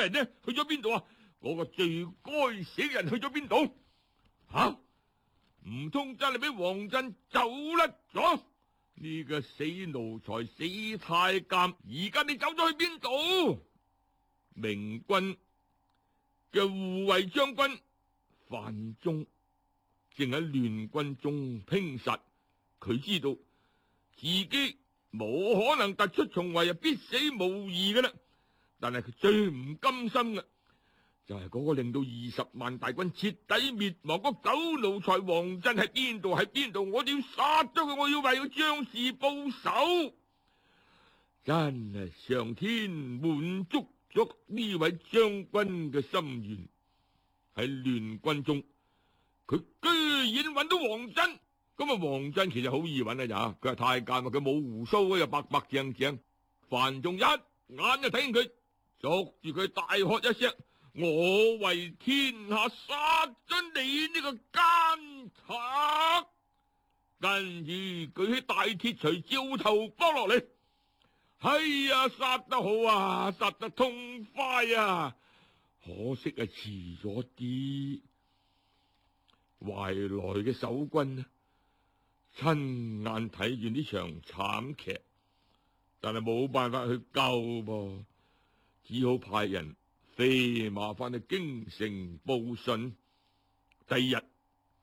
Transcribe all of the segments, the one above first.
人呢？去咗邊度啊？我個最該死嘅人去咗邊度？吓，唔通真係俾王振走甩咗？呢個死奴才、死太監，而家你走咗去邊度？明軍嘅護衛將軍范忠正喺亂軍中拼殺，佢知道自己冇可能突出重圍，必死無疑嘅啦。但係佢最唔甘心嘅就係嗰個令到20萬大軍徹底滅亡嗰狗奴才王振喺邊度？喺邊度？我哋要殺咗佢，我要為佢將士報仇。真係上天滿足咗呢位將軍嘅心願。喺亂軍中，佢居然揾到王振。咁啊，王振其實好易揾啊，咋？佢係太監啊，佢冇鬍鬚，又白白淨淨。范仲一眼就睇見佢，捉住佢大喝一聲：我為天下殺咗你呢個奸賊！跟住舉起大鐵錘，照頭剝落嚟。係呀，殺得好啊，殺得痛快啊！可惜啊，遲咗啲。懷來嘅守軍呢，親眼睇住呢場慘劇，但係冇辦法去救噃，只好派人飛馬翻去京城報信。第二日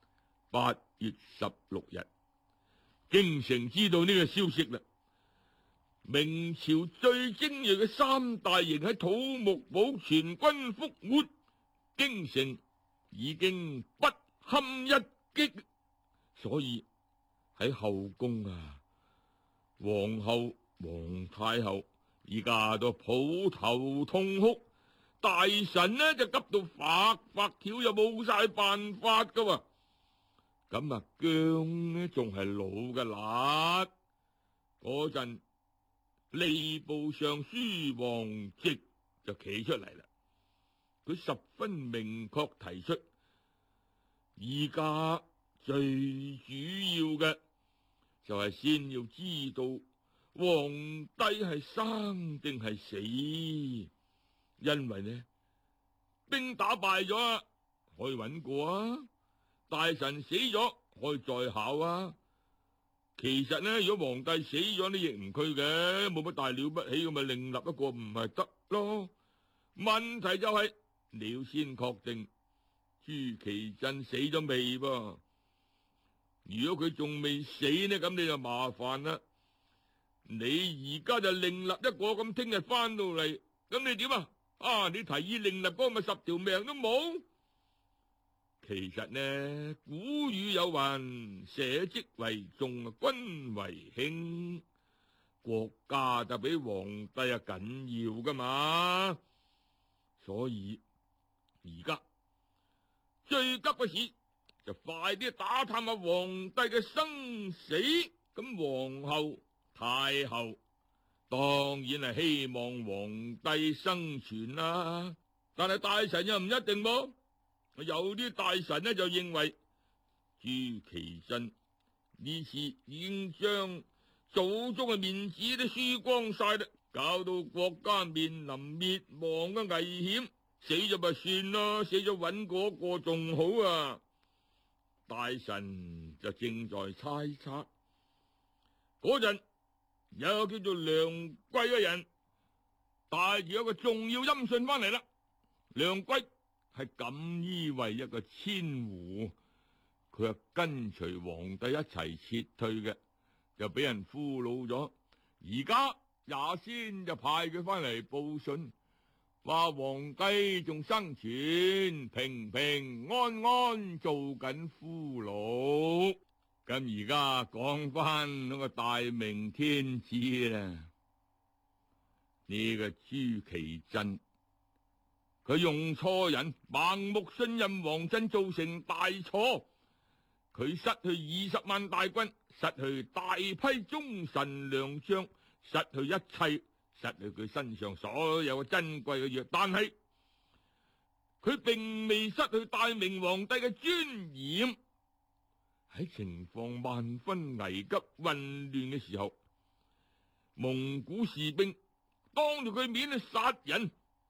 8月16日，京城知道呢個消息啦。明朝最精銳嘅3大營喺土木堡全軍覆沒，京城已經不堪一擊，所以喺後宮啊，皇后、皇太后而家都抱頭痛哭，大臣呢就急到發發跳，又冇晒辦法噶喎。咁啊，姜呢仲係老嘅辣，嗰陣吏部尚書王直就企出嚟啦，佢十分明確提出，而家最主要嘅就係先要知道皇帝係生定係死，因為呢兵打敗咗可以揾過啊，大臣死咗可以再考啊。其實呢，如果皇帝死咗，你亦唔拘嘅，冇乜大了不起，咁咪另立一個唔係得咯。問題就係你要先確定朱祁鎮死咗未噃？如果佢仲未死呢，咁你就麻煩啦。你而家就另立一個，咁聽日翻到嚟，咁你點啊？你提議另立嗰個咪10條命都冇。其實呢，古語有云：社稷為重，君為輕。國家就比皇帝緊要噶嘛，所以而家最急嘅事就快啲打探下皇帝嘅生死。咁皇后、太后當然係希望皇帝生存啦，但係大臣又唔一定噃。有啲大臣呢就認為朱祁鎮呢次已經將祖宗嘅面子都輸光晒啦，搞到國家面臨滅亡嘅危險，死咗咪算啦，死咗揾嗰個仲好啊。大臣就正在猜測，嗰陣有個叫做梁貴嘅人帶住一個重要音訊翻嚟啦。梁貴係錦衣衛一個千戶，佢係跟隨皇帝一齊撤退嘅，就俾人俘虜咗。而家也先就派佢翻嚟報信，話皇帝仲生存，平平安安做緊俘虜。咁而家講翻嗰個大明天子啦，呢個朱祁鎮佢用錯人，盲目信任王振，造成大錯。佢失去20萬大軍，失去大批忠臣良將，失去一切，失去佢身上所有嘅珍貴嘅藥。但係佢並未失去大明皇帝嘅尊嚴。喺情況萬分危急混亂嘅時候，蒙古士兵當住佢面去殺人。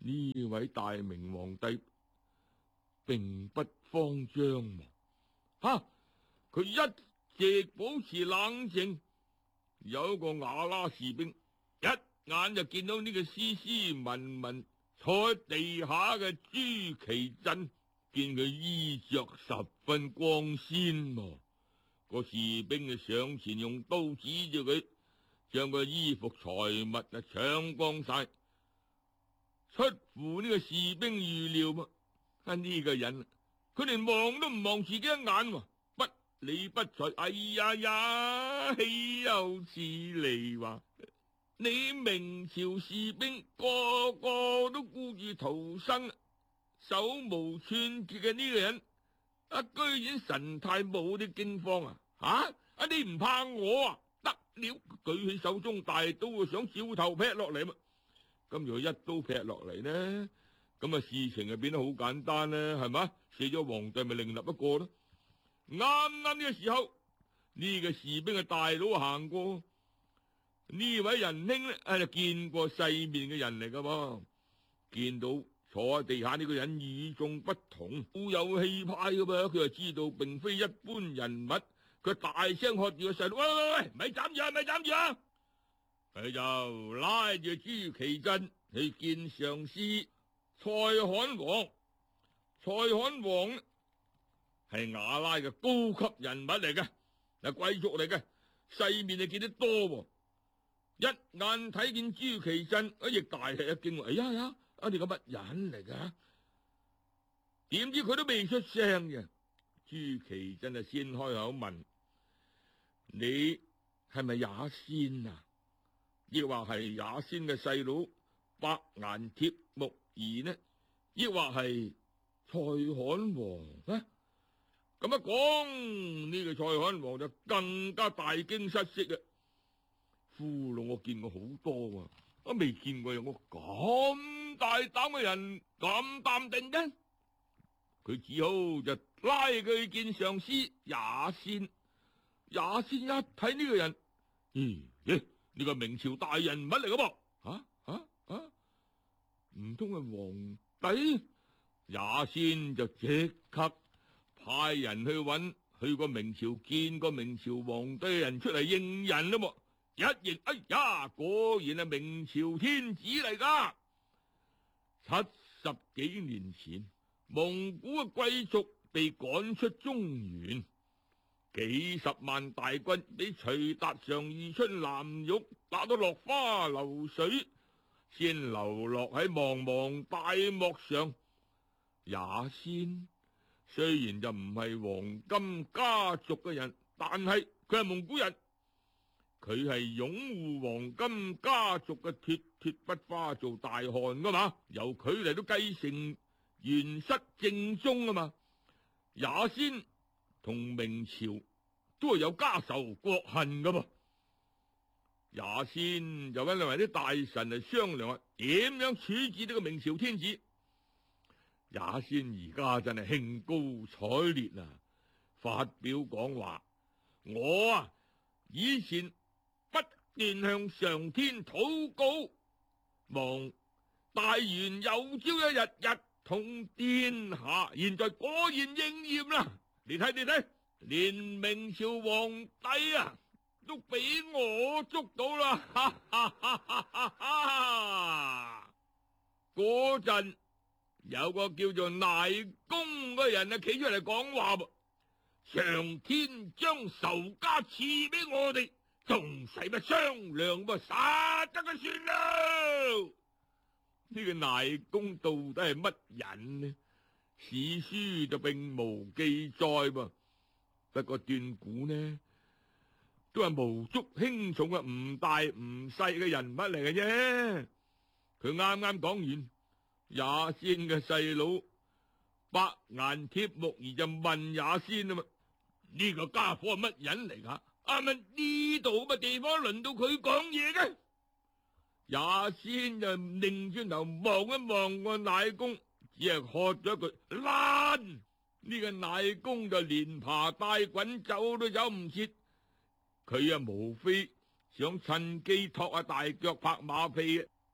呢位大明皇帝並不慌張，佢一直保持冷靜。有一個瓦剌士兵一眼就見到呢個斯斯文文坐喺地下嘅朱祁鎮，見佢衣着十分光鮮，個士兵就上前用刀指住佢，將個衣服財物搶光晒。出乎呢個士兵預料呢個人佢連望都唔望自己一眼，不理不睬。哎呀呀，豈有此理話！你明朝士兵個個都顧住逃生，手無寸鐵嘅呢個人居然神態冇啲驚慌你唔怕我得了，舉起手中大刀想照頭劈落嚟嘛。咁如果一刀劈落嚟呢，咁事情就變得好簡單啦，係嘛？死咗皇帝咪另立一個咯。啱啱呢個時候，呢個士兵嘅大佬行過，呢位仁兄呢就見過世面嘅人嚟噶噃，見到坐喺地下呢個人與眾不同，好有氣派噶噃，佢就知道並非一般人物，佢大聲喝住個細路：喂，咪斬住咪斬住啊！佢就拉住朱祁鎮去見上司蔡罕王。蔡罕王係瓦剌嘅高級人物嚟嘅，貴族嚟嘅，世面就見得多。一眼睇見朱祁鎮，亦大吃一驚。哎呀，你個乜人嚟噶？點知佢都未出聲嘅，朱祁鎮就先開口問：你係咪也先啊？亦或係也先嘅細佬伯顏帖木兒呢？亦或係蔡罕王呢？咁一講呢個蔡罕王就更加大驚失色啊！俘虜我見過好多啊，我未見過有我咁大膽嘅人咁淡定嘅。佢只好就拉佢去見上司也先。也先一睇呢個人，呢個明朝大人物嚟噶噃，唔通係皇帝？也先就即刻派人去過明朝見過明朝皇帝嘅人出嚟應人啦。一認，哎呀，果然係明朝天子嚟噶。70幾年前，蒙古嘅貴族被趕出中原，幾十萬大軍俾徐達上、宜春、藍玉打到落花流水，先流落喺茫茫大漠上。也先雖然就唔係黃金家族嘅人，但係佢係蒙古人，佢係擁護黃金家族嘅脫脫不花做大汗噶嘛，由佢嚟到繼承元室正宗啊嘛。也先同明朝都係有家仇國恨噶噃。也先就揾嚟啲大臣嚟商量點樣處置呢個明朝天子。也先而家真係興高采烈啊！發表講話，我以前不斷向上天禱告，望大元有朝一日一統天下，現在果然應驗啦！你睇，連明朝皇帝都俾我捉到啦！哈哈哈哈哈！嗰陣有個叫做賴公嘅人企出嚟講話噃，上天將仇家賜俾我哋，仲使乜商量噃？殺得佢算啦！呢個賴公到底係乜人呢？史書就並無記載噃，不過斷估呢都係無足輕重嘅唔大唔細嘅人物嚟嘅啫。佢啱啱講完，也先嘅細佬伯顏帖木兒就問也先啊嘛，呢個家伙係乜人嚟噶？問呢度咁嘅地方輪到佢講嘢嘅？也先就擰轉頭望一望個乃公，只係喝咗一句爛。呢個乃公就連爬帶滾走都走唔切，佢無非想趁機托下大腳拍馬屁嘅。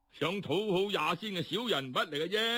想討好也先嘅小人物嚟嘅啫。